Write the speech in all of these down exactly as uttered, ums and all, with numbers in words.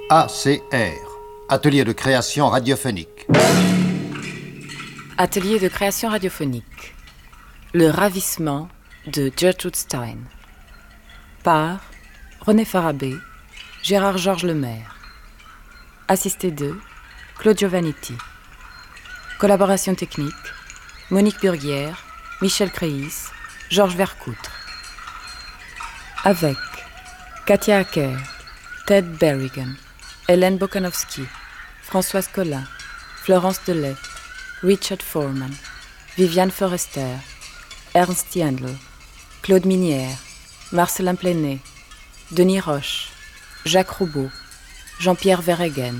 A C R, Atelier de création radiophonique. Atelier de création radiophonique. Le ravissement de Gertrude Stein. Par René Farabee, Gérard-Georges Lemaire. Assisté de Claude Giovannitti. Collaboration technique Monique Burguière, Michel Créis, Georges Vercoutre. Avec Katia Acker, Ted Berrigan, Hélène Bokanowski, Françoise Collin, Florence Delay, Richard Foreman, Viviane Forrester, Ernst Jandl, Claude Minière, Marcelin Pléné, Denis Roche, Jacques Roubaud, Jean-Pierre Verhegen.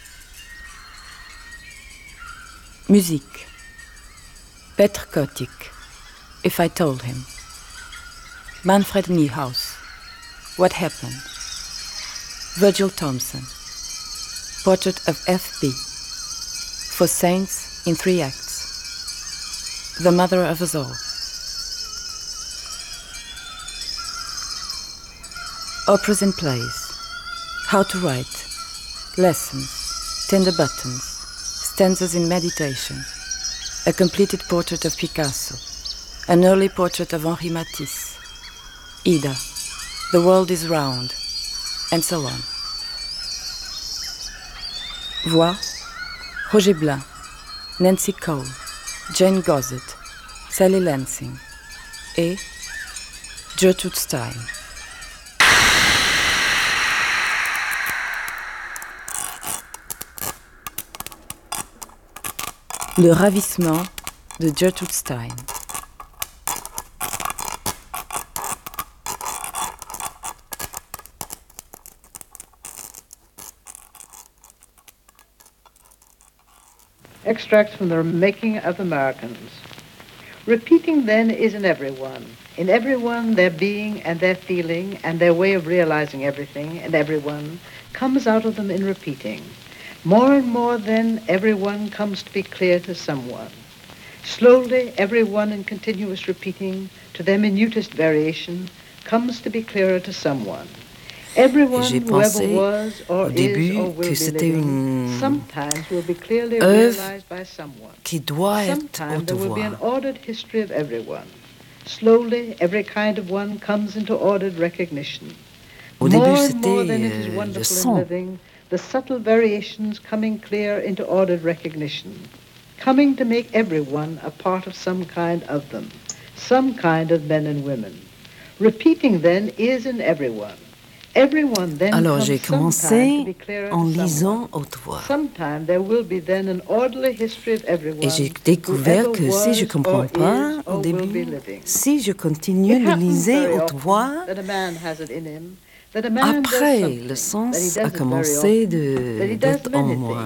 Musique Petr Kotik, If I Told Him. Manfred Niehaus, What Happened. Virgil Thompson, Portrait of F B. For Saints in Three Acts. The Mother of Us All. Operas and Plays. How to Write. Lessons. Tender Buttons. Stanzas in Meditation. A completed portrait of Picasso. An early portrait of Henri Matisse. Ida. The World is Round. And so on. Voix Roger Blin, Nancy Cole, Jane Gossett, Sally Lansing et Gertrude Stein. Le ravissement de Gertrude Stein. Extracts from the Making of Americans. Repeating, then, is in everyone. In everyone, their being and their feeling and their way of realizing everything and everyone comes out of them in repeating. More and more, then, everyone comes to be clear to someone. Slowly, everyone in continuous repeating, to their minutest variation, comes to be clearer to someone. J'ai pensé au début que c'était une œuvre qui doit être haute voix. Au début, c'était euh, le son. The subtle variations coming clear into ordered recognition, coming to make everyone a part of some kind of them, some kind of men and women. Repeating, then, is in everyone. Alors j'ai commencé en lisant haute voix. Et j'ai découvert que si je ne comprends pas au début, si je continue de lire haute voix, après le sens a commencé de, d'être en moi.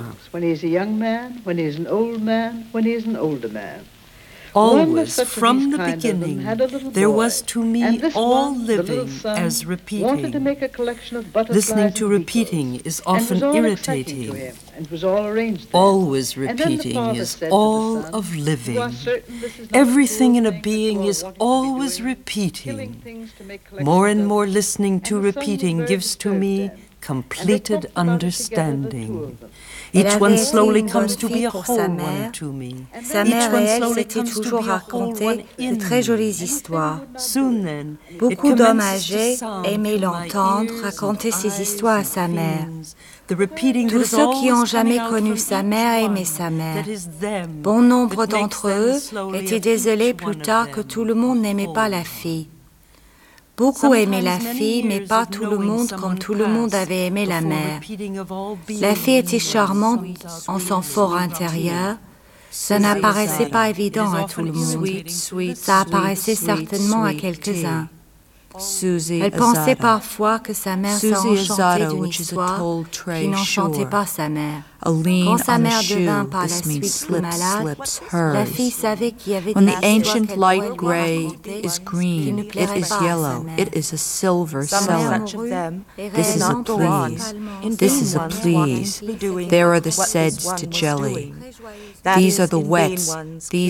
Always, from the beginning, there was to me all living as repeating. Listening to repeating is often irritating. Always repeating is all of living. Everything in a being is always repeating. More and more listening to repeating gives to me completed understanding. Each one slowly comes to be a whole one to me. Sa mère et elle s'étaient toujours raconté de très jolies histoires. Beaucoup d'hommes âgés aimaient l'entendre raconter ces histoires à sa mère. Tous ceux qui n'ont jamais connu sa mère aimaient sa mère. Bon nombre d'entre eux étaient désolés plus tard que tout le monde n'aimait pas la fille. Beaucoup aimaient la fille, mais pas tout le monde comme tout le monde avait aimé la mère. La fille était charmante en son fort intérieur. Ça n'apparaissait pas évident à tout le monde. Ça apparaissait certainement à quelques-uns. Elle pensait parfois que sa mère s'enchantait d'une histoire qui n'enchantait pas sa mère. Quand sa mère devint par la suite plus malade, la fille savait qu'il y avait When une the histoire ancient qu'elle light pourrait gray raconter is qui green, ne it plairait is pas à sa yellow, mère. it is a silver Sa mère seller. mourut et This is a restant please. principalement This is a seule, please. complice. There are the seds to jelly. These are the wets. These